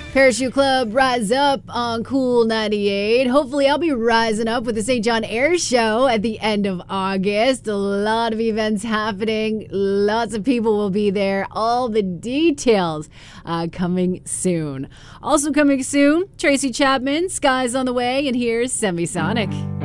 Parachute Club, rise up on Cool 98. Hopefully, I'll be rising up with the St. John Air Show at the end of August. A lot of events happening. Lots of people will be there. All the details coming soon. Also coming soon, Tracy Chapman, Skies on the Way, and here's Semisonic.